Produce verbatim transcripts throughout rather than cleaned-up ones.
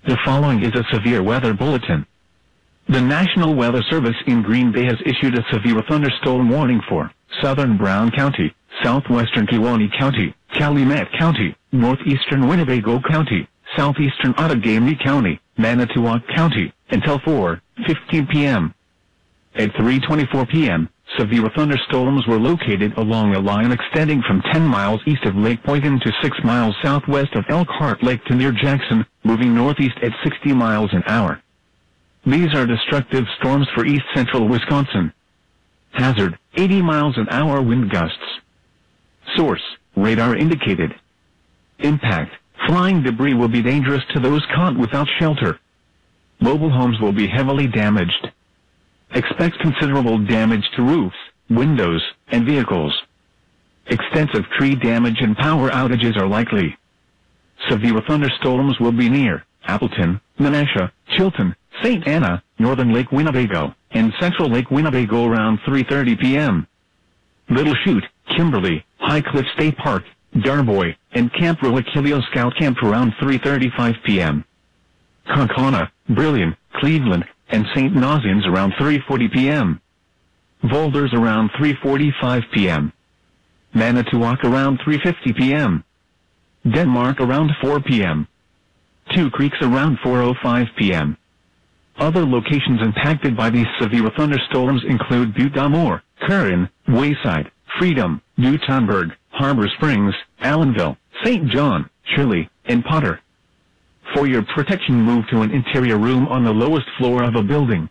The following is a severe weather bulletin. The National Weather Service in Green Bay has issued a severe thunderstorm warning for southern Brown County, southwestern Kewaunee County, Calumet County, northeastern Winnebago County, southeastern Outagamie County, Manitowoc County, until four fifteen p m At three twenty-four p m, severe thunderstorms were located along a line extending from ten miles east of Lake Boyden to six miles southwest of Elkhart Lake to near Jackson, moving northeast at sixty miles an hour. These are destructive storms for east central Wisconsin. Hazard, eighty miles an hour wind gusts. Source, radar indicated. Impact, flying debris will be dangerous to those caught without shelter. Mobile homes will be heavily damaged. Expect considerable damage to roofs, windows, and vehicles. Extensive tree damage and power outages are likely. Severe thunderstorms will be near Appleton, Menasha, Chilton, Saint Anna, northern Lake Winnebago, and central Lake Winnebago around three thirty p m Little Chute, Kimberly, High Cliff State Park, Darboy, and Camp Roachilio Scout Camp around three thirty-five p m Concona, Brillion, Cleveland, and Saint Nazianz around three forty p m Volders around three forty-five p m Manitowoc around three fifty p m Denmark around four p m Two Creeks around four oh five p m Other locations impacted by these severe thunderstorms include Butte d'Amour, Curran, Wayside, Freedom, Newtownburg, Harbor Springs, Allenville, Saint John, Shirley, and Potter. For your protection, move to an interior room on the lowest floor of a building.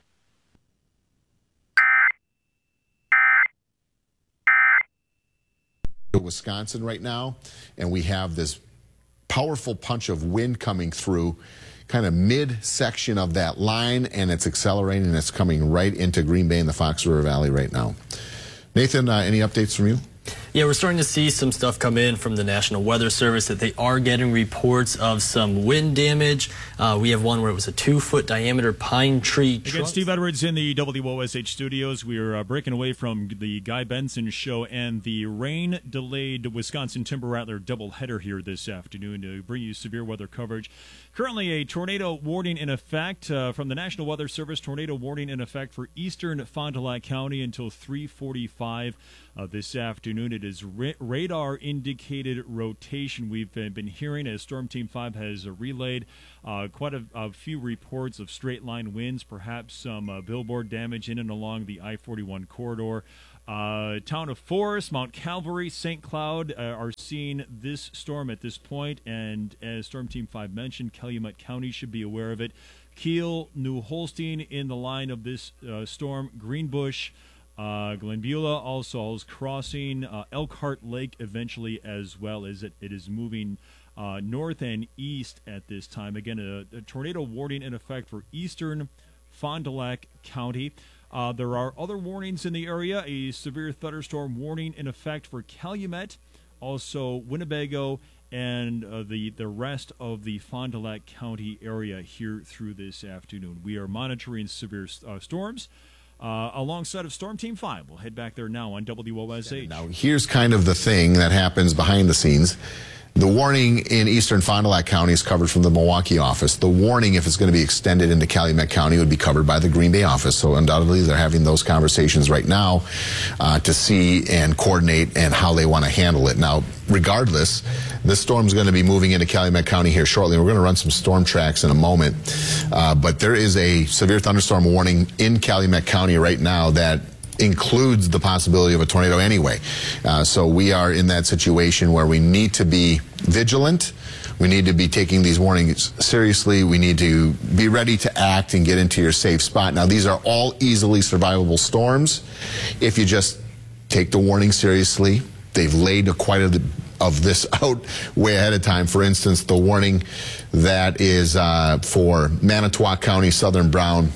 Wisconsin right now, and we have this powerful punch of wind coming through kind of mid-section of that line, and it's accelerating, and it's coming right into Green Bay and the Fox River Valley right now. Nathan, uh, any updates from you? Yeah, we're starting to see some stuff come in from the National Weather Service that they are getting reports of some wind damage. Uh, we have one where it was a two-foot diameter pine tree Again, trunk. Steve Edwards in the W O S H studios. We are uh, breaking away from the Guy Benson show and the rain-delayed Wisconsin Timber Rattler doubleheader here this afternoon to bring you severe weather coverage. Currently, a tornado warning in effect uh, from the National Weather Service. Tornado warning in effect for eastern Fond du Lac County until three forty-five uh, this afternoon. It is ra radar-indicated rotation we've been hearing as Storm Team five has uh, relayed uh, quite a, a few reports of straight-line winds, perhaps some uh, billboard damage in and along the I forty-one corridor. Uh, town of Forest, Mount Calvary, Saint Cloud uh, are seeing this storm at this point, and as Storm Team five mentioned, Calumet County should be aware of it. Kiel, New Holstein in the line of this uh, storm, Greenbush, uh, Glenbeulah, also Halls Crossing, uh, Elkhart Lake eventually, as well as it, it is moving uh, north and east at this time. Again, a, a tornado warning in effect for eastern Fond du Lac County. Uh, there are other warnings in the area. A severe thunderstorm warning in effect for Calumet, also Winnebago, and uh, the, the rest of the Fond du Lac County area here through this afternoon. We are monitoring severe uh, storms uh, alongside of Storm Team five. We'll head back there now on W O S H. Now, here's kind of the thing that happens behind the scenes. The warning in eastern Fond du Lac County is covered from the Milwaukee office. The warning, if it's going to be extended into Calumet County, would be covered by the Green Bay office. So undoubtedly, they're having those conversations right now uh, to see and coordinate and how they want to handle it. Now, regardless, this storm is going to be moving into Calumet County here shortly. We're going to run some storm tracks in a moment. Uh, but there is a severe thunderstorm warning in Calumet County right now that includes the possibility of a tornado anyway. Uh, so we are in that situation where we need to be vigilant. We need to be taking these warnings seriously. We need to be ready to act and get into your safe spot. Now, these are all easily survivable storms if you just take the warning seriously. They've laid a quite a of this out way ahead of time. For instance, the warning that is uh, for Manitowoc County, Southern Brown,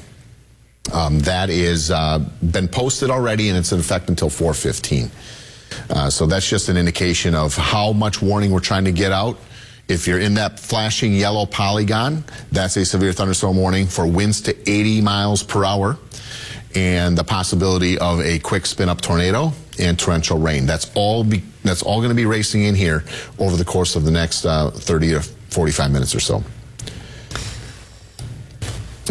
Um, that is uh, been posted already, and it's in effect until four fifteen. Uh, so that's just an indication of how much warning we're trying to get out. If you're in that flashing yellow polygon, that's a severe thunderstorm warning for winds to eighty miles per hour and the possibility of a quick spin-up tornado and torrential rain. That's all. Be, that's all going to be racing in here over the course of the next uh, thirty to forty-five minutes or so.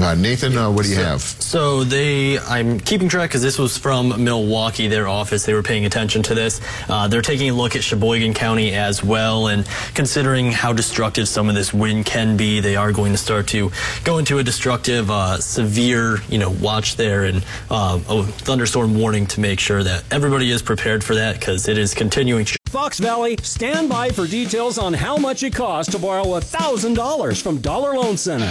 Uh, Nathan, uh, what do you so, have? So they, I'm keeping track because this was from Milwaukee, their office. They were paying attention to this. Uh, they're taking a look at Sheboygan County as well, and considering how destructive some of this wind can be, they are going to start to go into a destructive, uh, severe, you know, watch there and uh, a thunderstorm warning to make sure that everybody is prepared for that because it is continuing. Fox Valley, stand by for details on how much it costs to borrow one thousand dollars from Dollar Loan Center.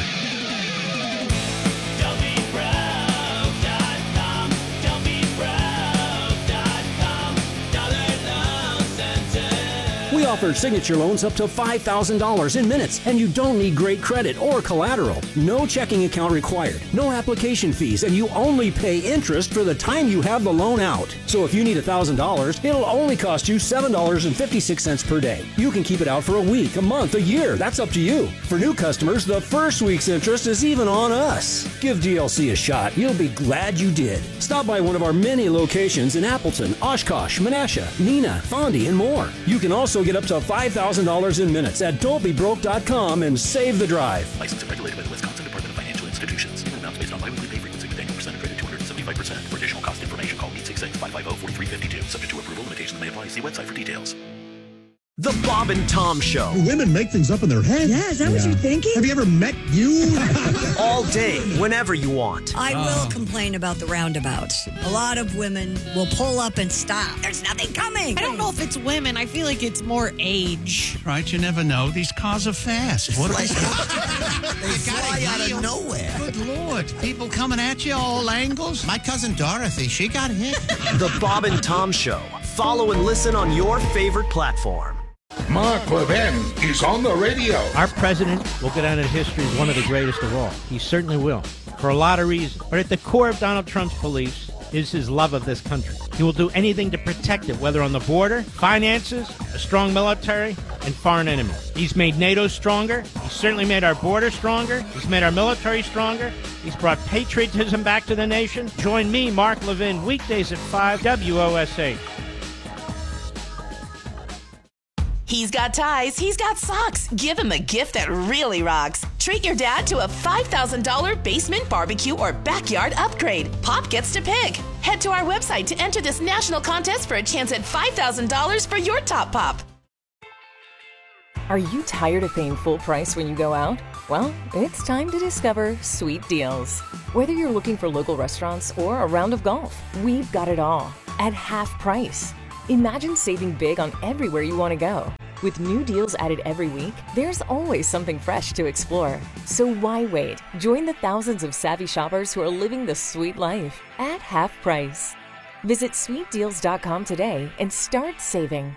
We offer signature loans up to five thousand dollars in minutes, and you don't need great credit or collateral. No checking account required, no application fees, and you only pay interest for the time you have the loan out. So if you need one thousand dollars, it'll only cost you seven dollars and fifty-six cents per day. You can keep it out for a week, a month, a year. That's up to you. For new customers, the first week's interest is even on us. Give D L C a shot. You'll be glad you did. Stop by one of our many locations in Appleton, Oshkosh, Menasha, Neenah, Fondy, and more. You can also get up to five thousand dollars in minutes at don't be broke dot com and save the drive. Licensed and regulated by the Wisconsin Department of Financial Institutions. Even amounts based on biweekly pay frequency with annual percentage rate of two hundred seventy-five percent. For additional cost information, call eight six six, five five zero, four three five two. Subject to approval, limitations may apply. See website for details. The Bob and Tom Show. Women make things up in their head. Yeah, is that yeah. what you're thinking? Have you ever met you? All day, whenever you want. I will complain about the roundabouts. A lot of women will pull up and stop. There's nothing coming. I don't know if it's women. I feel like it's more age. Right, you never know. These cars are fast. What they fly out of nowhere. Good Lord. People coming at you all angles. My cousin Dorothy, she got hit. The Bob and Tom Show. Follow and listen on your favorite platform. Mark Levin is on the radio. Our president will go down in history as one of the greatest of all. He certainly will, for a lot of reasons. But at the core of Donald Trump's beliefs is his love of this country. He will do anything to protect it, whether on the border, finances, a strong military, and foreign enemies. He's made NATO stronger. He's certainly made our border stronger. He's made our military stronger. He's brought patriotism back to the nation. Join me, Mark Levin, weekdays at five, W O S H. He's got ties, he's got socks. Give him a gift that really rocks. Treat your dad to a five thousand dollars basement barbecue or backyard upgrade. Pop gets to pick. Head to our website to enter this national contest for a chance at five thousand dollars for your top pop. Are you tired of paying full price when you go out? Well, it's time to discover Sweet Deals. Whether you're looking for local restaurants or a round of golf, we've got it all at half price. Imagine saving big on everywhere you want to go. With new deals added every week, there's always something fresh to explore. So why wait? Join the thousands of savvy shoppers who are living the sweet life at half price. Visit sweet deals dot com today and start saving.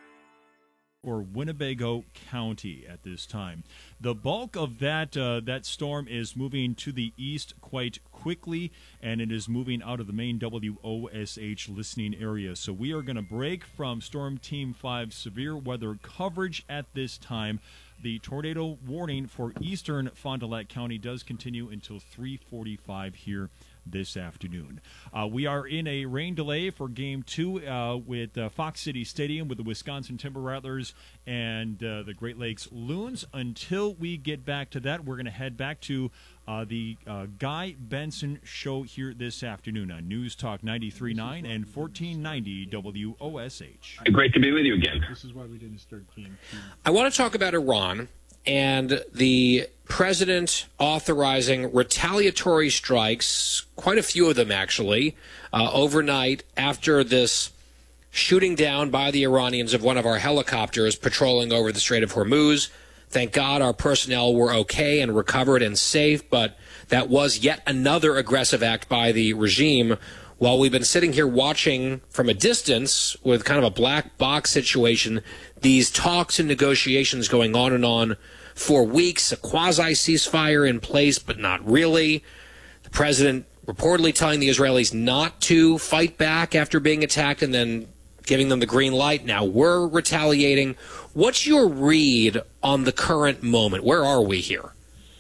Or Winnebago County at this time. The bulk of that uh, that storm is moving to the east quite quickly, and it is moving out of the main W O S H listening area. So we are going to break from Storm Team five severe weather coverage at this time. The tornado warning for eastern Fond du Lac County does continue until three forty-five here this afternoon. Uh, we are in a rain delay for Game two uh, with uh, Fox City Stadium with the Wisconsin Timber Rattlers and uh, the Great Lakes Loons. Until we get back to that, we're going to head back to uh, the uh, Guy Benson Show here this afternoon on News Talk ninety-three point nine and fourteen ninety W O S H. Great to be with you again. This is why we didn't start Game two. I want to talk about Iran and the president authorizing retaliatory strikes, quite a few of them actually, uh, overnight after this shooting down by the Iranians of one of our helicopters patrolling over the Strait of Hormuz. Thank God our personnel were okay and recovered and safe, but that was yet another aggressive act by the regime. While we've been sitting here watching from a distance with kind of a black box situation, these talks and negotiations going on and on for weeks, a quasi-ceasefire in place, but not really. The president reportedly telling the Israelis not to fight back after being attacked and then giving them the green light. Now we're retaliating. What's your read on the current moment? Where are we here?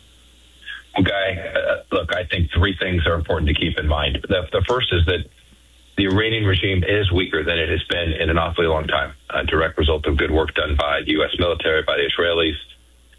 Okay, uh, look, I think three things are important to keep in mind. The, the first is that the Iranian regime is weaker than it has been in an awfully long time, a direct result of good work done by the U S military, by the Israelis.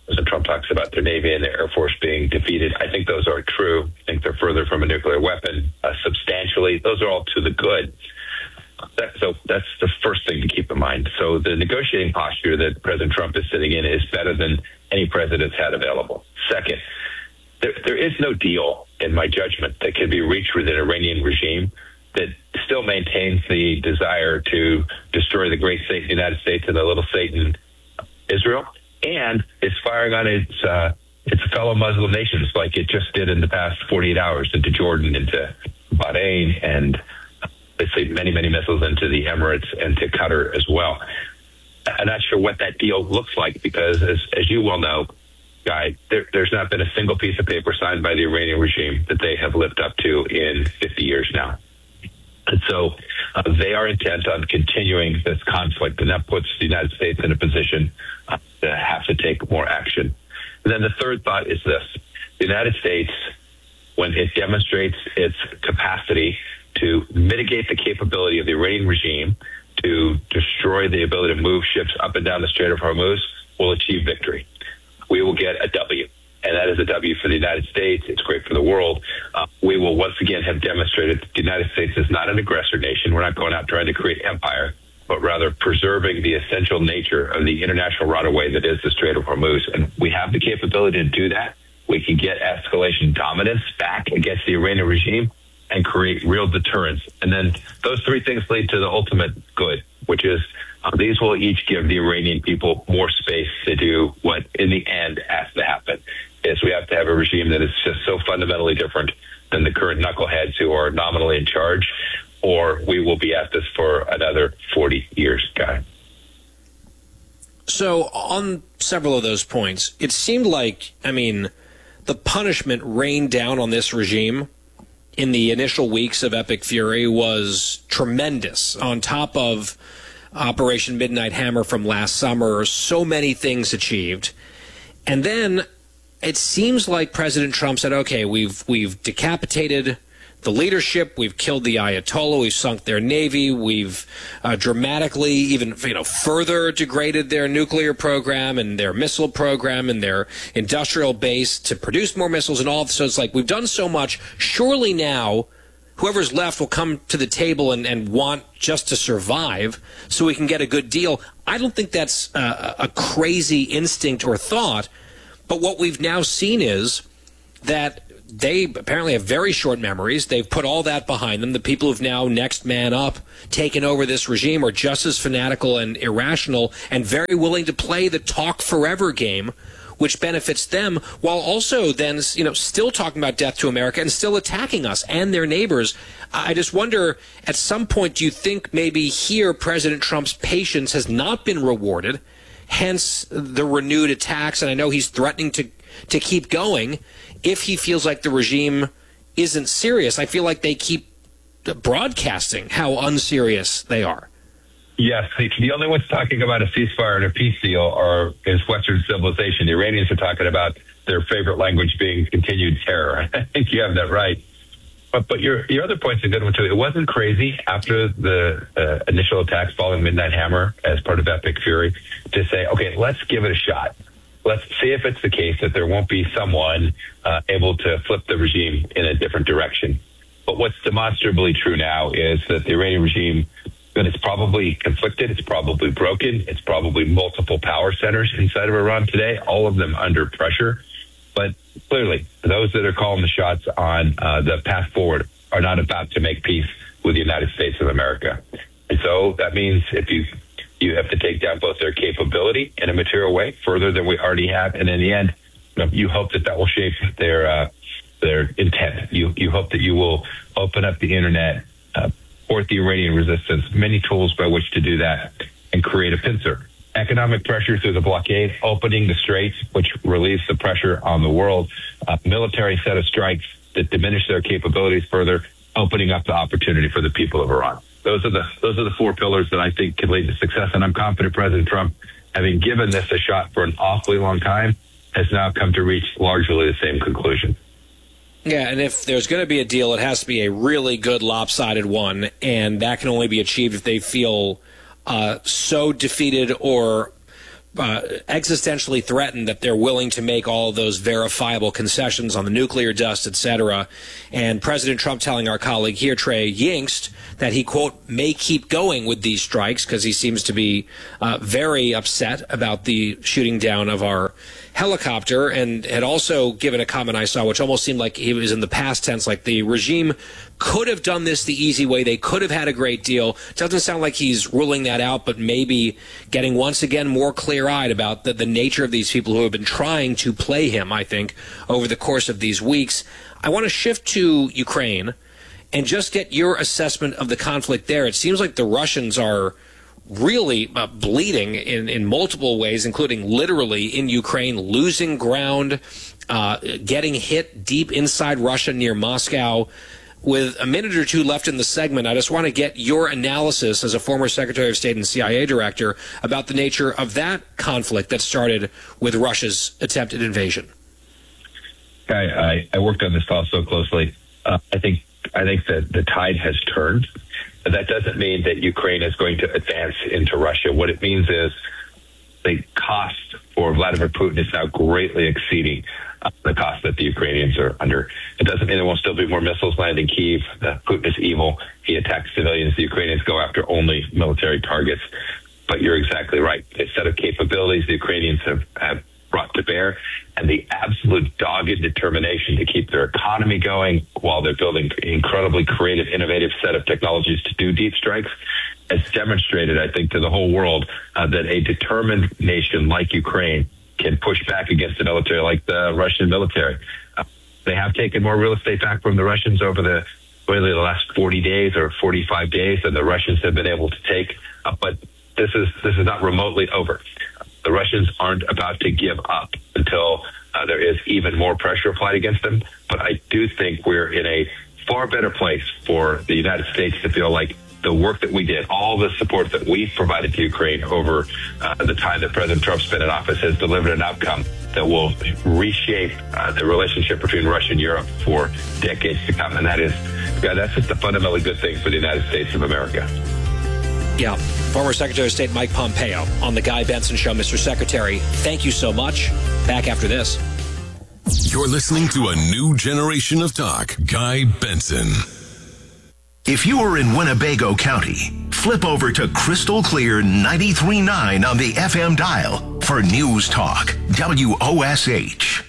President Trump talks about their Navy and their Air Force being defeated. I think those are true. I think they're further from a nuclear weapon uh, substantially. Those are all to the good. That, so that's the first thing to keep in mind. So the negotiating posture that President Trump is sitting in is better than any president's had available. Second, there, there is no deal, in my judgment, that can be reached with an Iranian regime that still maintains the desire to destroy the great state in the United States and the little state in Israel, and is firing on its uh, its fellow Muslim nations like it just did in the past forty-eight hours into Jordan, into Bahrain, and basically many, many missiles into the Emirates and to Qatar as well. I'm not sure what that deal looks like because, as, as you well know, Guy, there, there's not been a single piece of paper signed by the Iranian regime that they have lived up to in fifty years now. And so uh, they are intent on continuing this conflict, and that puts the United States in a position uh, to have to take more action. And then the third thought is this. The United States, when it demonstrates its capacity to mitigate the capability of the Iranian regime to destroy the ability to move ships up and down the Strait of Hormuz, will achieve victory. We will get a W. And that is a W for the United States. It's great for the world. Uh, we will once again have demonstrated that the United States is not an aggressor nation. We're not going out trying to create empire, but rather preserving the essential nature of the international right-of-way that is the Strait of Hormuz. And we have the capability to do that. We can get escalation dominance back against the Iranian regime and create real deterrence. And then those three things lead to the ultimate good, which is uh, these will each give the Iranian people more space to do what in the end has to happen. Is we have to have a regime that is just so fundamentally different than the current knuckleheads who are nominally in charge, or we will be at this for another forty years, Guy. So on several of those points, it seemed like, I mean, the punishment rained down on this regime in the initial weeks of Epic Fury was tremendous. On top of Operation Midnight Hammer from last summer, so many things achieved. And then it seems like President Trump said, okay, we've we've decapitated the leadership, we've killed the Ayatollah, we've sunk their navy, we've uh, dramatically even you know further degraded their nuclear program and their missile program and their industrial base to produce more missiles and all. So it's like we've done so much. Surely now whoever's left will come to the table and, and want just to survive so we can get a good deal. I don't think that's uh, a crazy instinct or thought. But what we've now seen is that they apparently have very short memories. They've put all that behind them. The people who've now next man up taken over this regime are just as fanatical and irrational and very willing to play the talk forever game, which benefits them, while also then, you know, still talking about death to America and still attacking us and their neighbors. I just wonder, at some point, do you think maybe here President Trump's patience has not been rewarded, hence the renewed attacks, and I know he's threatening to, to keep going if he feels like the regime isn't serious? I feel like they keep broadcasting how unserious they are. Yes, the, the only ones talking about a ceasefire and a peace deal are is Western civilization. The Iranians are talking about their favorite language being continued terror. I think you have that right. But but your your other point's a good one too. It wasn't crazy after the uh, initial attacks following Midnight Hammer as part of Epic Fury to say, okay, let's give it a shot. Let's see if it's the case that there won't be someone uh, able to flip the regime in a different direction. But what's demonstrably true now is that the Iranian regime, that it's probably conflicted, it's probably broken, it's probably multiple power centers inside of Iran today, all of them under pressure. But clearly, those that are calling the shots on uh, the path forward are not about to make peace with the United States of America. And so that means if you you have to take down both their capability in a material way further than we already have, and in the end, you know, you hope that that will shape their uh, their intent. You you hope that you will open up the internet, uh, support the Iranian resistance, many tools by which to do that, and create a pincer. Economic pressure through the blockade, opening the straits, which relieves the pressure on the world, a military set of strikes that diminish their capabilities further, opening up the opportunity for the people of Iran. Those are the those are the four pillars that I think can lead to success, and I'm confident President Trump, having given this a shot for an awfully long time, has now come to reach largely the same conclusion. Yeah, and if there's going to be a deal, it has to be a really good lopsided one, and that can only be achieved if they feel uh, so defeated or uh, existentially threatened that they're willing to make all of those verifiable concessions on the nuclear dust, et cetera. And President Trump telling our colleague here, Trey Yingst, that he, quote, may keep going with these strikes because he seems to be uh, very upset about the shooting down of our helicopter, and had also given a comment I saw which almost seemed like he was in the past tense, like the regime could have done this the easy way. They could have had a great deal. Doesn't sound like he's ruling that out, but maybe getting once again more clear-eyed about the, the nature of these people who have been trying to play him, I think, over the course of these weeks. I want to shift to Ukraine and just get your assessment of the conflict there. It seems like the Russians are really uh, bleeding in, in multiple ways, including literally in Ukraine, losing ground, uh, getting hit deep inside Russia near Moscow. With a minute or two left in the segment, I just want to get your analysis as a former Secretary of State and C I A director about the nature of that conflict that started with Russia's attempted invasion. I, I, I worked on this file so closely. Uh, I think I think that the tide has turned. That doesn't mean that Ukraine is going to advance into Russia. What it means is the cost for Vladimir Putin is now greatly exceeding uh, the cost that the Ukrainians are under. It doesn't mean there won't still be more missiles landing Kyiv. Uh, Putin is evil. He attacks civilians. The Ukrainians go after only military targets. But you're exactly right. The set of capabilities the Ukrainians have, have brought to bear, and the absolute dogged determination to keep their economy going while they're building an incredibly creative, innovative set of technologies to do deep strikes, has demonstrated, I think, to the whole world uh, that a determined nation like Ukraine can push back against a military like the Russian military. Uh, they have taken more real estate back from the Russians over the really the last forty days or forty-five days than the Russians have been able to take, uh, but this is this is not remotely over. The Russians aren't about to give up until uh, there is even more pressure applied against them. But I do think we're in a far better place for the United States to feel like the work that we did, all the support that we've provided to Ukraine over uh, the time that President Trump spent in office has delivered an outcome that will reshape uh, the relationship between Russia and Europe for decades to come. And that is, yeah, that's just a fundamentally good thing for the United States of America. Yeah. Former Secretary of State Mike Pompeo on the Guy Benson Show. Mister Secretary, thank you so much. Back after this. You're listening to a new generation of talk. Guy Benson. If you are in Winnebago County, flip over to Crystal Clear ninety-three point nine on the F M dial for News Talk, W O S H.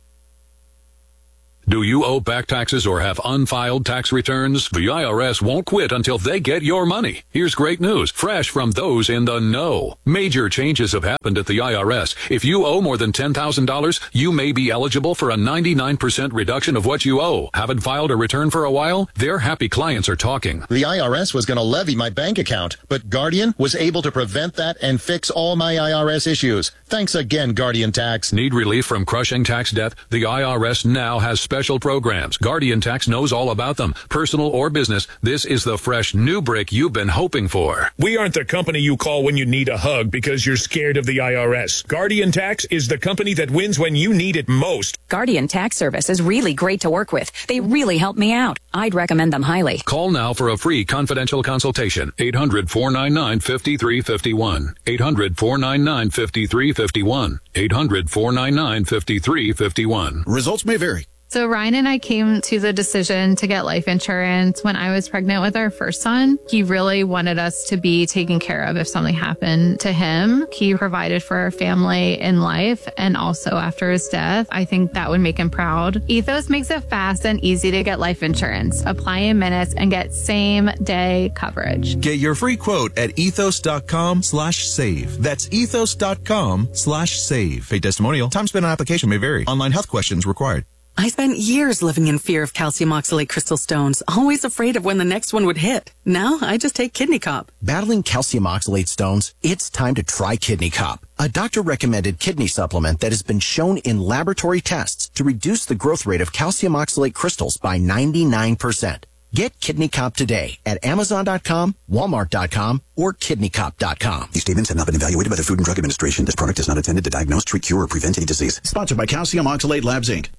Do you owe back taxes or have unfiled tax returns? The I R S won't quit until they get your money. Here's great news, fresh from those in the know. Major changes have happened at the I R S. If you owe more than ten thousand dollars, you may be eligible for a ninety-nine percent reduction of what you owe. Haven't filed a return for a while? Their happy clients are talking. The I R S was going to levy my bank account, but Guardian was able to prevent that and fix all my I R S issues. Thanks again, Guardian Tax. Need relief from crushing tax debt? The I R S now has special programs. Guardian Tax knows all about them. Personal or business, this is the fresh new break you've been hoping for. We aren't the company you call when you need a hug because you're scared of the I R S. Guardian Tax is the company that wins when you need it most. Guardian Tax Service is really great to work with. They really help me out. I'd recommend them highly. Call now for a free confidential consultation. eight hundred, four nine nine, five three five one. eight hundred, four nine nine, five three five one. eight hundred, four nine nine, five three five one. Results may vary. So Ryan and I came to the decision to get life insurance when I was pregnant with our first son. He really wanted us to be taken care of if something happened to him. He provided for our family in life and also after his death. I think that would make him proud. Ethos makes it fast and easy to get life insurance. Apply in minutes and get same day coverage. Get your free quote at ethos.com slash save. That's ethos.com slash save. Pay testimonial. Time spent on application may vary. Online health questions required. I spent years living in fear of calcium oxalate crystal stones, always afraid of when the next one would hit. Now I just take Kidney Cop. Battling calcium oxalate stones? It's time to try Kidney Cop, a doctor-recommended kidney supplement that has been shown in laboratory tests to reduce the growth rate of calcium oxalate crystals by ninety-nine percent. Get Kidney Cop today at amazon dot com, walmart dot com, or kidney cop dot com. These statements have not been evaluated by the Food and Drug Administration. This product is not intended to diagnose, treat, cure, or prevent any disease. Sponsored by Calcium Oxalate Labs, Incorporated.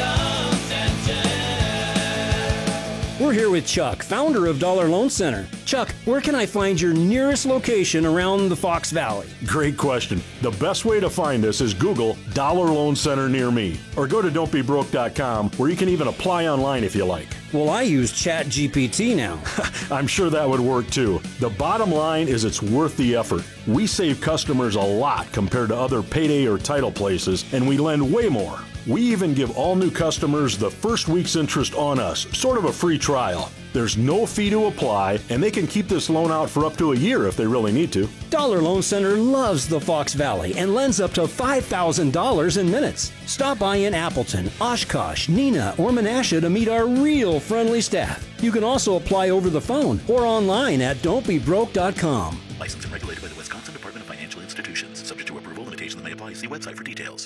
We're here with Chuck, founder of Dollar Loan Center. Chuck Chuck, where can I find your nearest location around the Fox Valley? Great question. The best way to find us is Google Dollar Loan Center near me, or go to don't be broke dot com, where you can even apply online if you like. Well, I use Chat G P T now. I'm sure that would work too. The bottom line is it's worth the effort. We save customers a lot compared to other payday or title places, and we lend way more. We even give all new customers the first week's interest on us, sort of a free trial. There's no fee to apply, and they can keep this loan out for up to a year if they really need to. Dollar Loan Center loves the Fox Valley and lends up to five thousand dollars in minutes. Stop by in Appleton, Oshkosh, Neenah, or Menasha to meet our real friendly staff. You can also apply over the phone or online at don't be broke dot com. Licensed and regulated by the Wisconsin Department of Financial Institutions. Subject to approval, limitations may apply. See website for details.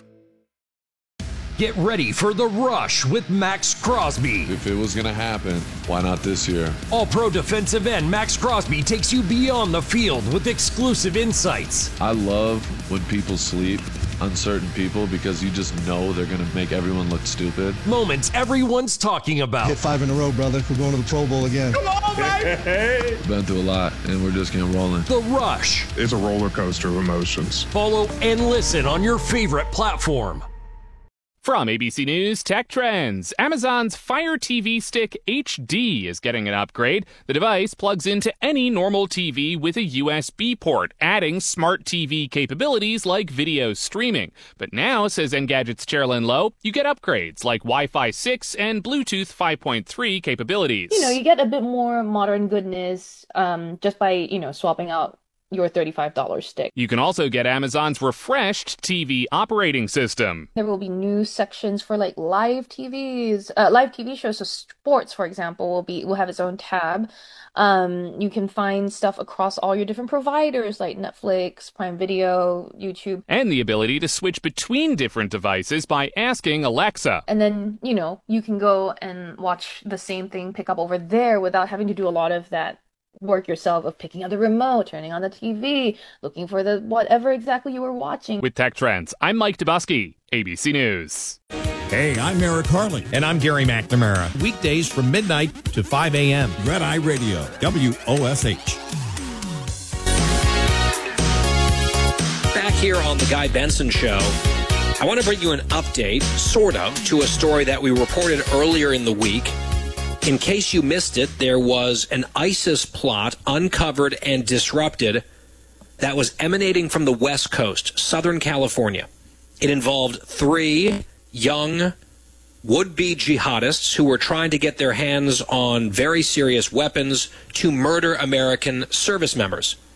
Get ready for The Rush with Max Crosby. If it was going to happen, why not this year? All-pro defensive end Max Crosby takes you beyond the field with exclusive insights. I love when people sleep on certain people because you just know they're going to make everyone look stupid. Moments everyone's talking about. Hit five in a row, brother. We're going to the Pro Bowl again. Come on, baby! Been through a lot, and we're just getting rolling. The Rush. It's a roller coaster of emotions. Follow and listen on your favorite platform. From A B C News Tech Trends, Amazon's Fire T V Stick H D is getting an upgrade. The device plugs into any normal T V with a U S B port, adding smart T V capabilities like video streaming. But now, says Engadget's Chairlyn Lowe, you get upgrades like Wi-Fi six and Bluetooth five point three capabilities. You know, you get a bit more modern goodness um, just by, you know, swapping out your thirty-five dollars stick. You can also get Amazon's refreshed T V operating system. There will be news sections for like live T Vs, uh, live T V shows. So sports, for example, will be will have its own tab. Um, you can find stuff across all your different providers like Netflix, Prime Video, YouTube. And the ability to switch between different devices by asking Alexa. And then, you know, you can go and watch the same thing pick up over there without having to do a lot of that work yourself of picking up the remote, turning on the T V, looking for the whatever exactly you were watching. With Tech Trends, I'm Mike Dubusky, A B C News. Hey, I'm Eric Harley. And I'm Gary McNamara. Weekdays from midnight to five a.m. Red Eye Radio, W O S H. Back here on The Guy Benson Show, I want to bring you an update, sort of, to a story that we reported earlier in the week. In case you missed it, there was an ISIS plot uncovered and disrupted that was emanating from the West Coast, Southern California. It involved three young would-be jihadists who were trying to get their hands on very serious weapons to murder American service members.